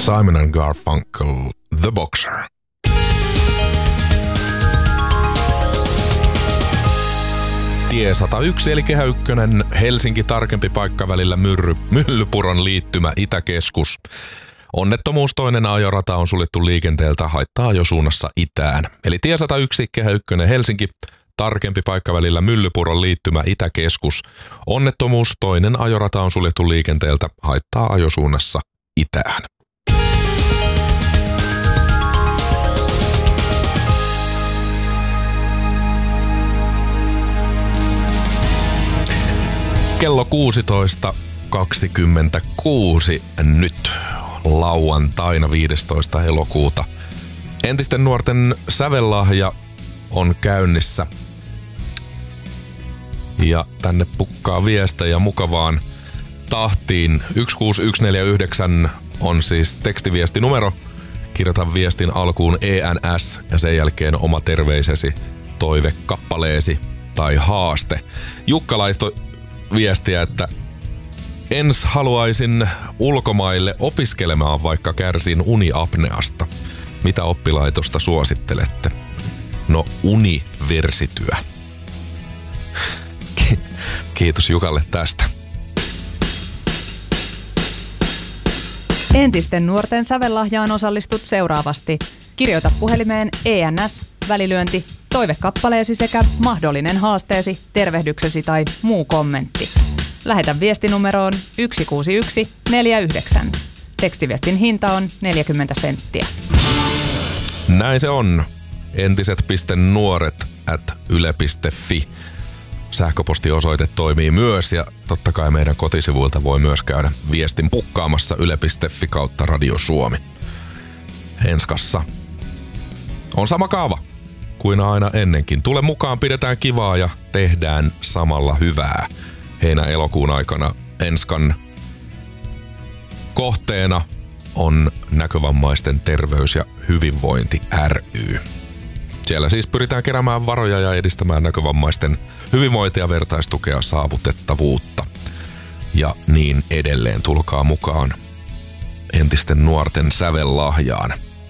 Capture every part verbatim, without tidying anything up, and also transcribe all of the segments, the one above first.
Simon and Garfunkel, The Boxer. Tie sata yksi eli Kehä ykkönen, Helsinki tarkempi paikka välillä Myrry, Myllypuron liittymä Itäkeskus. Onnettomuus, toinen ajorata on suljettu liikenteeltä, haittaa ajosuunnassa itään. Eli tie sata yksi Kehä ykkönen Helsinki, tarkempi paikka välillä Myllypuron liittymä Itäkeskus. Onnettomuus, toinen ajorata on suljettu liikenteeltä, haittaa ajosuunnassa itään. Kello kuusitoista kaksikymmentäkuusi nyt lauantaina viidestoista elokuuta. Entisten nuorten sävellahja on käynnissä. Ja tänne pukkaa viestejä mukavaan tahtiin. yksi kuusi yksi neljä yhdeksän on siis tekstiviestinumero. Kirjoita viestin alkuun E N S ja sen jälkeen oma terveisesi, toive, kappaleesi tai haaste. Jukka laistoi viestiä, että ens haluaisin ulkomaille opiskelemaan, vaikka kärsin uniapneasta. Mitä oppilaitosta suosittelette? No, universityö. Kiitos Jukalle tästä. Entisten nuorten sävellahjaan osallistut seuraavasti. Kirjoita puhelimeen E N S, välilyönti, toivekappaleesi sekä mahdollinen haasteesi, tervehdyksesi tai muu kommentti. Lähetä viestinumeroon yksi kuusi yksi neljä yhdeksän. Tekstiviestin hinta on neljäkymmentä senttiä. Näin se on. Entiset.nuoret at yle piste fi. Sähköpostiosoite toimii myös ja totta kai meidän kotisivuilta voi myös käydä viestin pukkaamassa yle piste fi kautta Radio Suomi. Enskassa on sama kaava kuin aina ennenkin. Tule mukaan, pidetään kivaa ja tehdään samalla hyvää. Heinä-elokuun aikana Enskan kohteena on Näkövammaisten terveys- ja hyvinvointi ry. Siellä siis pyritään keräämään varoja ja edistämään näkövammaisten hyvinvointia, vertaistukea, saavutettavuutta ja niin edelleen. Tulkaa mukaan entisten nuorten sävellahjaan.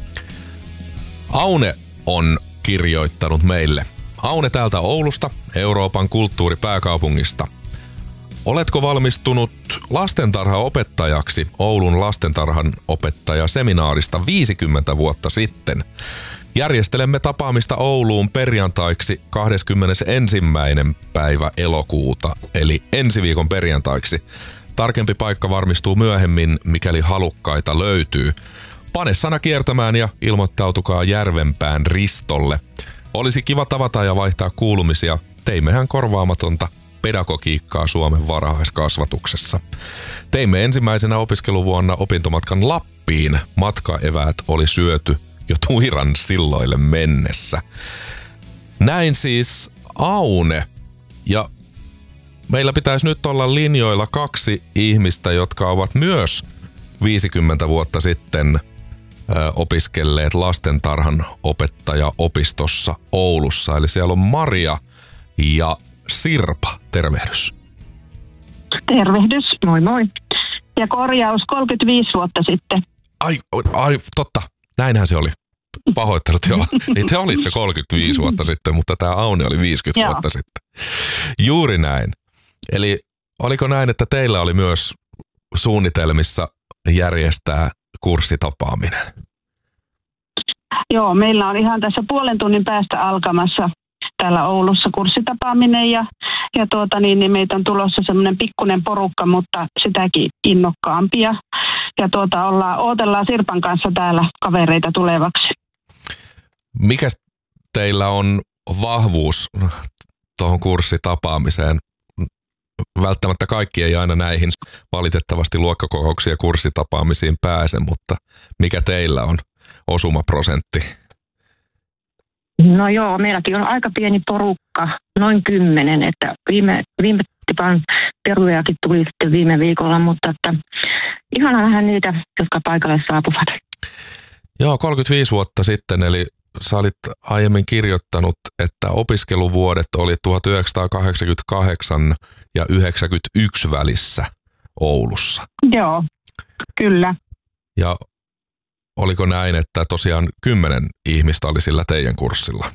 Aune on kirjoittanut meille. Aune täältä Oulusta, Euroopan kulttuuripääkaupungista. Oletko valmistunut lastentarhaopettajaksi Oulun lastentarhan opettajaseminaarista viisikymmentä vuotta sitten? Järjestelemme tapaamista Ouluun perjantaiksi kahdeskymmenesensimmäinen päivä elokuuta, eli ensi viikon perjantaiksi. Tarkempi paikka varmistuu myöhemmin, mikäli halukkaita löytyy. Pane sana kiertämään ja ilmoittautukaa Järvenpään Ristolle. Olisi kiva tavata ja vaihtaa kuulumisia. Teimmehän korvaamatonta pedagogiikkaa Suomen varhaiskasvatuksessa. Teimme ensimmäisenä opiskeluvuonna opintomatkan Lappiin. Matkaeväät oli syöty jo Tuiran silloille mennessä. Näin siis Aune. Ja meillä pitäisi nyt olla linjoilla kaksi ihmistä, jotka ovat myös viisikymmentä vuotta sitten ö, opiskelleet lastentarhan opettajaopistossa Oulussa. Eli siellä on Maria ja Sirpa. Tervehdys. Tervehdys, moi moi. Ja korjaus kolmekymmentäviisi vuotta sitten. Ai, ai totta. Näinhän se oli. Pahoittelut, joo. Niin te olitte kolmekymmentäviisi vuotta sitten, mutta tämä Aune oli viisikymmentä joo. vuotta sitten. Juuri näin. Eli oliko näin, että teillä oli myös suunnitelmissa järjestää kurssitapaaminen? Joo, meillä on ihan tässä puolen tunnin päästä alkamassa täällä Oulussa kurssitapaaminen ja, ja tuota niin, niin meitä on tulossa semmoinen pikkunen porukka, mutta sitäkin innokkaampia. Ja tuota ollaan, ootellaan Sirpan kanssa täällä kavereita tulevaksi. Mikäs teillä on vahvuus tuohon kurssitapaamiseen? Välttämättä kaikki ei aina näihin valitettavasti luokkakokouksiin ja kurssitapaamisiin pääse, mutta mikä teillä on osumaprosentti? No joo, meilläkin on aika pieni porukka, noin kymmenen, että viime, viime tipan perujakin tuli sitten viime viikolla, mutta että ihana nähdä niitä, jotka paikalle saapuvat. Joo, kolmekymmentäviisi vuotta sitten, eli sä olit aiemmin kirjoittanut, että opiskeluvuodet oli tuhatyhdeksänsataakahdeksankymmentäkahdeksan ja yhdeksänkymmentäyksi välissä Oulussa. Joo, kyllä. Ja oliko näin, että tosiaan kymmenen ihmistä oli sillä teidän kurssilla?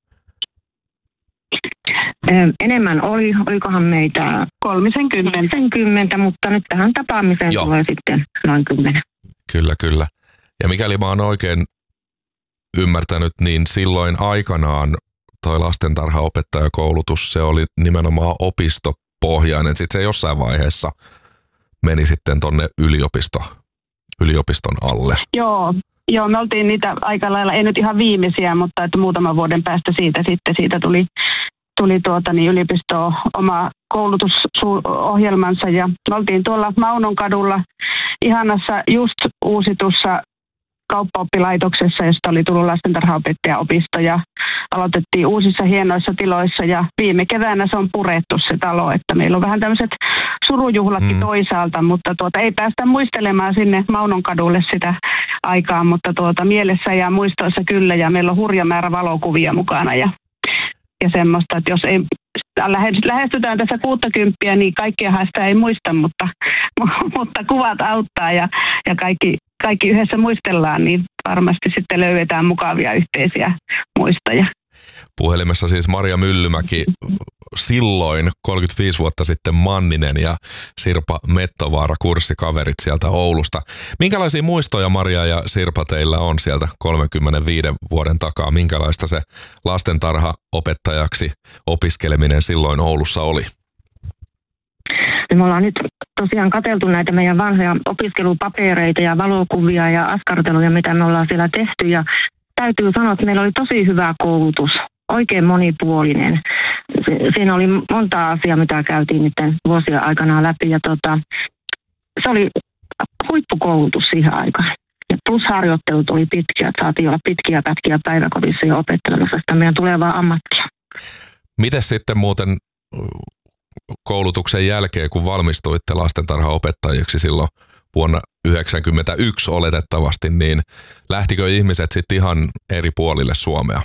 Enemmän oli, olikohan meitä kolmisenkymmentä, mutta nyt tähän tapaamiseen Joo. tulee sitten noin kymmenen. Kyllä, kyllä. Ja mikäli mä oon oikein ymmärtänyt, niin silloin aikanaan toi lastentarhaopettajakoulutus, se oli nimenomaan opistopohjainen. Sitten se jossain vaiheessa meni sitten tonne yliopisto, yliopiston alle. Joo, joo, me oltiin niitä aika lailla, ei nyt ihan viimeisiä, mutta että muutaman vuoden päästä siitä sitten siitä tuli, tuli tuota, niin yliopistoon oma koulutusohjelmansa ja me oltiin tuolla Maunon kadulla ihanassa just uusitussa kauppaoppilaitoksessa, josta oli tullut lastentarhaopettajaopisto ja aloitettiin uusissa hienoissa tiloissa ja viime keväänä se on purettu se talo, että meillä on vähän tämmöiset surujuhlatkin mm. toisaalta, mutta tuota, ei päästä muistelemaan sinne Maunon kadulle sitä aikaa, mutta tuota, mielessä ja muistoissa kyllä ja meillä on hurja määrä valokuvia mukana ja, ja semmoista, että jos ei lähestytään tässä kuuttakymppiä, niin kaikkiahan sitä ei muista, mutta, mutta kuvat auttaa ja, ja kaikki, kaikki yhdessä muistellaan, niin varmasti sitten löydetään mukavia yhteisiä muistoja. Puhelimessa siis Maria Myllymäki, silloin kolmekymmentäviisi vuotta sitten Manninen ja Sirpa Mettovaara, kurssikaverit sieltä Oulusta. Minkälaisia muistoja Maria ja Sirpa teillä on sieltä kolmekymmentäviisi vuoden takaa? Minkälaista se lastentarhaopettajaksi opiskeleminen silloin Oulussa oli? Me ollaan nyt tosiaan katseltu näitä meidän vanhoja opiskelupapereita ja valokuvia ja askarteluja, mitä me ollaan siellä tehty. Ja täytyy sanoa, että meillä oli tosi hyvä koulutus, oikein monipuolinen. Siinä oli monta asiaa, mitä käytiin niiden vuosien aikana läpi. Ja tota, se oli huippukoulutus siihen aikaan. Ja plus harjoittelut oli pitkiä, että saatiin olla pitkiä pätkiä päiväkodissa ja opettelemassa sitä meidän tulevaa ammattia. Mites sitten muuten koulutuksen jälkeen, kun valmistuitte lastentarhaopettajiksi silloin vuonna yhdeksänkymmentäyksi oletettavasti, niin lähtikö ihmiset sitten ihan eri puolille Suomea?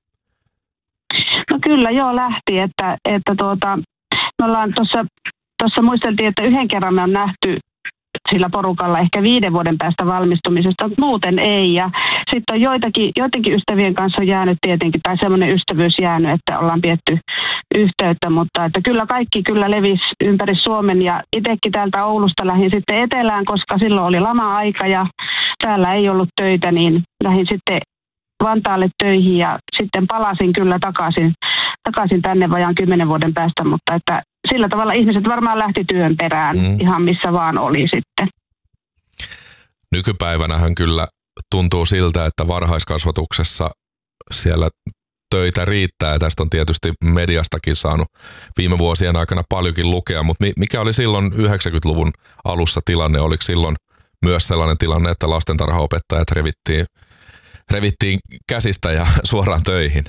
No kyllä joo lähti, että, että tuota, me ollaan tuossa, tuossa muisteltiin, että yhden kerran me on nähty sillä porukalla ehkä viiden vuoden päästä valmistumisesta, mutta muuten ei. Ja sitten on joitakin, joitakin ystävien kanssa on jäänyt tietenkin, tai semmoinen ystävyys jäänyt, että ollaan pietty yhteyttä, mutta että kyllä kaikki kyllä levisi ympäri Suomen ja itsekin täältä Oulusta lähdin sitten etelään, koska silloin oli lama-aika ja täällä ei ollut töitä, niin lähdin sitten Vantaalle töihin ja sitten palasin kyllä takaisin, takaisin tänne vajaan kymmenen vuoden päästä, mutta että sillä tavalla ihmiset varmaan lähti työn perään mm. ihan missä vaan oli sitten. Nykypäivänähän kyllä tuntuu siltä, että varhaiskasvatuksessa siellä töitä riittää ja tästä on tietysti mediastakin saanut viime vuosien aikana paljonkin lukea, mutta mikä oli silloin yhdeksänkymmentäluvun alussa tilanne? Oliko silloin myös sellainen tilanne, että lastentarhaopettajat revittiin, revittiin käsistä ja suoraan töihin?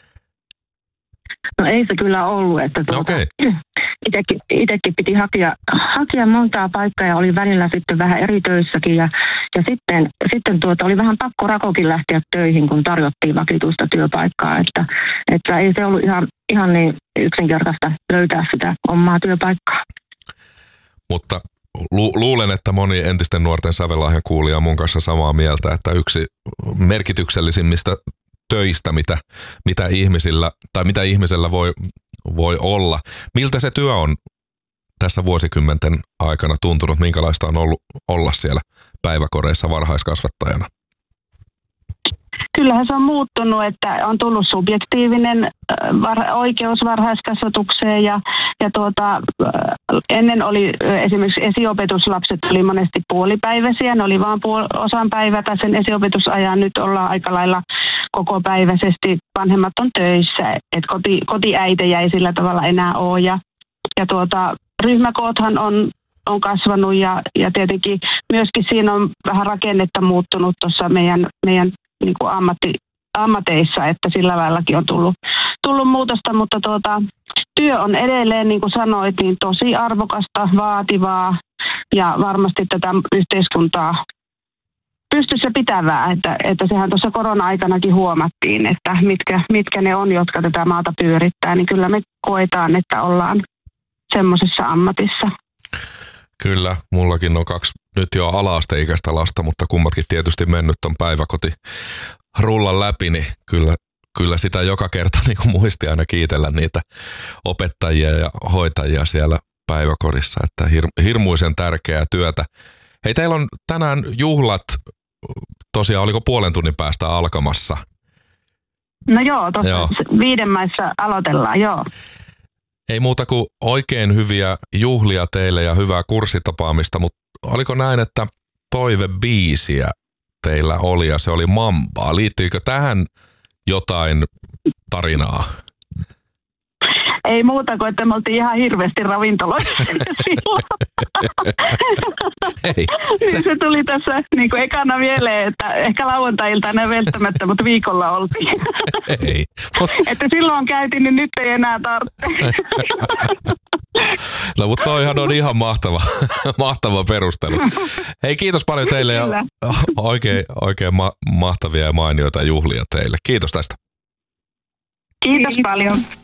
No ei se kyllä ollut, että tuota, okay. itekin, itekin piti hakea, hakea montaa paikkaa ja oli välillä sitten vähän eri töissäkin ja, ja sitten, sitten tuota, oli vähän pakko rakokin lähteä töihin, kun tarjottiin vakituista työpaikkaa, että, että ei se ollut ihan, ihan niin yksinkertaista löytää sitä omaa työpaikkaa. Mutta lu- luulen, että moni entisten nuorten Sävellahjan kuulija on mun kanssa samaa mieltä, että yksi merkityksellisimmistä töistä, mitä, mitä ihmisillä tai mitä ihmisellä voi, voi olla. Miltä se työ on tässä vuosikymmenten aikana tuntunut? Minkälaista on ollut olla siellä päiväkodeissa varhaiskasvattajana? Kyllähän se on muuttunut, että on tullut subjektiivinen var- oikeus varhaiskasvatukseen ja, ja tuota, ennen oli esimerkiksi esiopetuslapset oli monesti puolipäiväisiä, ne oli vain puol- osan päivätä sen esiopetusajan, nyt ollaan aika lailla kokopäiväisesti, vanhemmat on töissä, että koti, kotiäitejä ei sillä tavalla enää ole ja, ja tuota, ryhmäkoothan on on kasvanut ja, ja tietenkin myöskin siinä on vähän rakennetta muuttunut tuossa meidän, meidän niin kuin ammatti, ammateissa, että sillä laillakin on tullut, tullut muutosta, mutta tuota, työ on edelleen, niin kuin sanoit, niin tosi arvokasta, vaativaa ja varmasti tätä yhteiskuntaa pystyssä pitävää, että, että sehän tuossa korona-aikanakin huomattiin, että mitkä, mitkä ne on, jotka tätä maata pyörittää, niin kyllä me koetaan, että ollaan semmoisessa ammatissa. Kyllä, mullakin on kaksi nyt jo ala-asteikäistä lasta, mutta kummatkin tietysti mennyt ton päiväkoti rullan läpi, niin kyllä, kyllä sitä joka kerta niin kuin muisti aina kiitellä niitä opettajia ja hoitajia siellä päiväkodissa, että hir- hirmuisen tärkeää työtä. Hei, teillä on tänään juhlat, tosiaan oliko puolen tunnin päästä alkamassa? No joo, tuossa viiden maissa aloitellaan, joo. Ei muuta kuin oikein hyviä juhlia teille ja hyvää kurssitapaamista, mutta oliko näin, että toivebiisiä teillä oli ja se oli Mambaa. Liittyykö tähän jotain tarinaa? Ei muuta kuin, että me oltiin ihan hirveästi ravintoloissa silloin. Ei, se... se tuli tässä niin kuin ekana mieleen, että ehkä lauantai-iltana välttämättä, mutta viikolla oltiin. Ei. Että silloin käytiin, niin nyt ei enää tarvitse. No, mutta toihan on ihan mahtava, mahtava perustelu. Hei, kiitos paljon teille ja oikein, oikein ma- mahtavia ja mainioita juhlia teille. Kiitos tästä. Kiitos paljon.